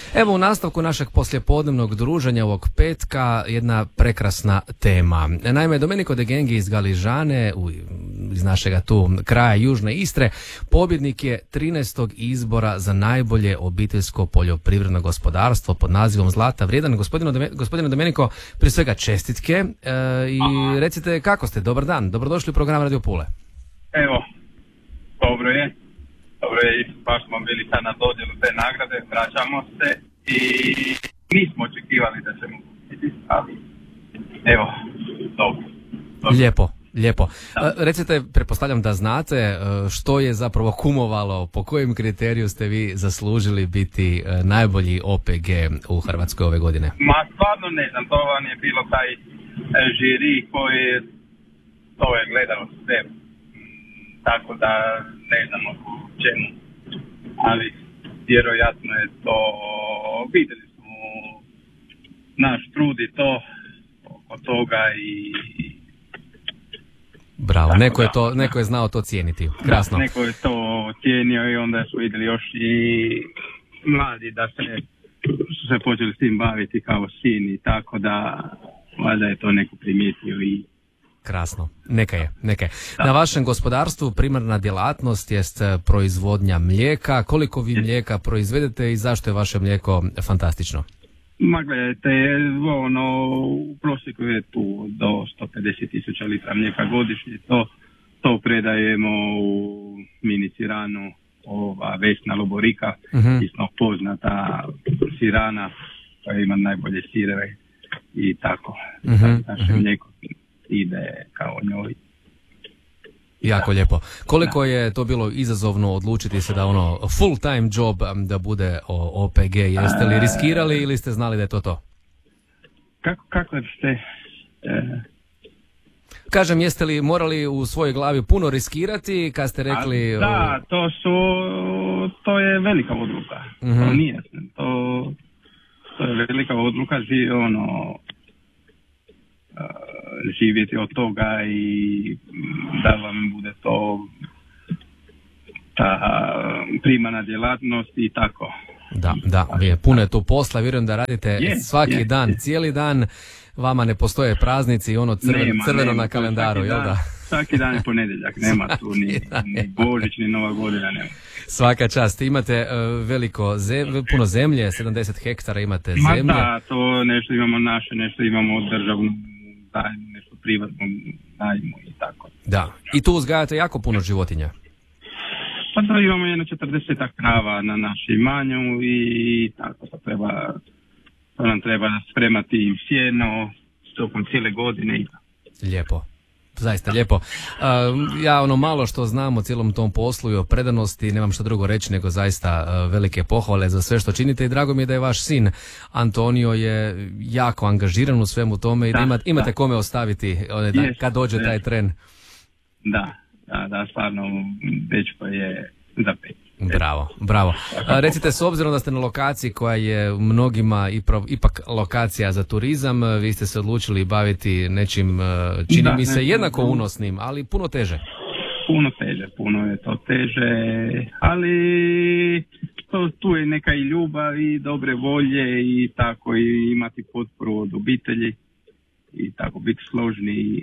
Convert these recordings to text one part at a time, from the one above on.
Evo u nastavku našeg poslijepodnevnog druženja ovog petka jedna prekrasna tema. Naime, Domenico De Gengi iz Galižane, iz našega tu kraja Južne Istre, pobjednik je 13. izbora za najbolje obiteljsko poljoprivredno gospodarstvo pod nazivom Zlata vrijedan. Gospodine Domenico, prije svega čestitke i recite kako ste, dobar dan, dobrodošli u program Radio Pule. Evo, dobro je, baš smo bili sad na dodjelu te nagrade, vraćamo se i nismo očekivali da ćemo biti, ali evo, dobro. Lijepo. Recite, pretpostavljam da znate što je zapravo kumovalo, po kojem kriteriju ste vi zaslužili biti najbolji OPG u Hrvatskoj ove godine? Ma stvarno ne znam, to vam je bilo taj žiri koji to je gledalo sve. Tako da ne znam o čemu, ali vjerojatno je to, vidjeli smo naš trud i to oko toga i... Bravo, neko je znao to cijeniti, krasno. Da, neko je to cijenio i onda su vidjeli još i mladi da su se počeli s tim baviti kao sin i tako da valjda je to neko primijetio i... Krasno, neka je. Na vašem gospodarstvu primarna djelatnost jest proizvodnja mlijeka. Koliko vi mlijeka proizvedete i zašto je vaše mlijeko fantastično? Ma gledajte, u prosjeku je tu do 150.000 litra mlijeka godišnje. To predajemo u mini siranu, Vesna Loborika, isto poznata sirana koja ima najbolje sireve i tako. Naše mlijeko ide kao njoj. Jako lijepo. Koliko je to bilo izazovno odlučiti se da full time job da bude OPG? Jeste li riskirali ili ste znali da je to? Kako ste... Kažem, jeste li morali u svojoj glavi puno riskirati kad ste rekli... Da, to je velika odluka. To nije. To je velika odluka, živjeti od toga i da vam bude to ta primarna djelatnost i tako. Da, puno je tu posla, vjerujem da radite svaki dan, cijeli dan, vama ne postoje praznici i crveno na kalendaru, jel da? Svaki dan je ponedjeljak, nema tu ni Božić, ni Nova godina, nema. Svaka čast, imate puno zemlje, 70 hektara imate zemlje. Ma da, to nešto imamo naše, nešto imamo državnu, nešto privatno najmu i tako. Da, i tu uzgajate jako puno životinja. Pa da, imamo 40 krava na našem imanju i tako to nam treba spremati sjeno tokom cijele godine. Lijepo. Zaista lijepo. Ja malo što znam o cijelom tom poslu i o predanosti, nemam što drugo reći nego zaista velike pohvale za sve što činite i drago mi je da je vaš sin Antonio je jako angažiran u svemu tome i da imate kome ostaviti kad dođe taj tren. Da, stvarno dečko je za pet. Bravo. Recite, s obzirom da ste na lokaciji koja je mnogima ipak lokacija za turizam, vi ste se odlučili baviti nečim, čini mi se, jednako unosnim, ali puno teže. Puno je to teže, ali tu je neka i ljubav i dobre volje i tako i imati potporu od obitelji i tako biti složni.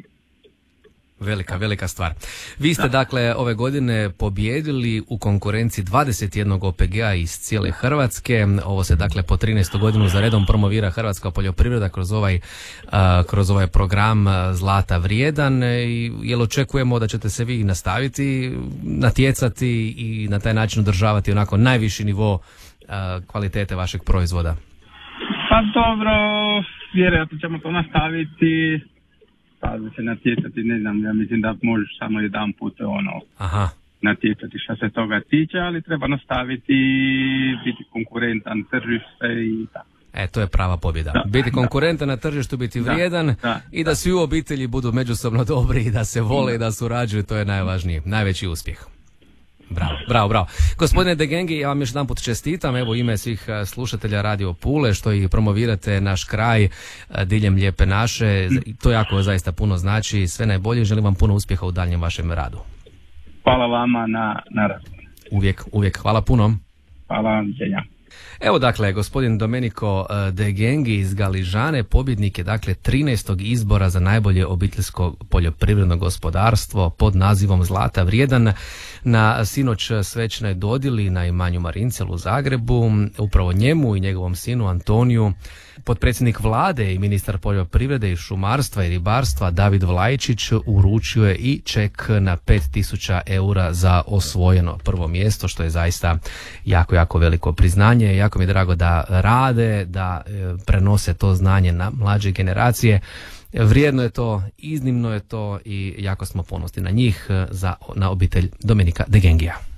Velika stvar. Vi ste dakle ove godine pobijedili u konkurenciji 21 OPG-a iz cijele Hrvatske. Ovo se dakle po 13. godinu za redom promovira hrvatska poljoprivreda kroz ovaj program Zlata vrijedan. Jel očekujemo da ćete se vi nastaviti natjecati i na taj način održavati onako najviši nivo kvalitete vašeg proizvoda? Pa dobro, vjerojatno ćemo to nastaviti. Pa da se natjecati, ne znam, ja mislim da možeš samo jedan put natjecati što se toga tiče, ali treba nastaviti, biti konkurentan tržište i tako. To je prava pobjeda. Biti konkurentan na tržištu, biti vrijedan i da svi u obitelji budu međusobno dobri i da se vole i da surađuju, to je najvažnije, najveći uspjeh. Bravo. Gospodine De Gengi, ja vam još jedan put čestitam, evo ime svih slušatelja Radio Pule, što i promovirate naš kraj diljem Lijepe naše. To jako zaista puno znači. Sve najbolje, želim vam puno uspjeha u daljnjem vašem radu. Hvala vama na razgovor. Uvijek. Hvala puno. Hvala vam, Ženja. Evo dakle, gospodin Domenico De Gengi iz Galižane, pobjednik je dakle 13. izbora za najbolje obiteljsko poljoprivredno gospodarstvo pod nazivom Zlata vrijedan na sinoć svečanoj dodjeli na imanju Marincel u Zagrebu. Upravo njemu i njegovom sinu Antoniju potpredsjednik vlade i ministar poljoprivrede i šumarstva i ribarstva David Vlajčić uručio je i ček na 5.000 eura za osvojeno prvo mjesto, što je zaista jako, jako veliko priznanje. Jako mi je drago da rade, da prenose to znanje na mlađe generacije. Vrijedno je to, iznimno je to i jako smo ponosni na njih, na obitelj Domenica De Gengija.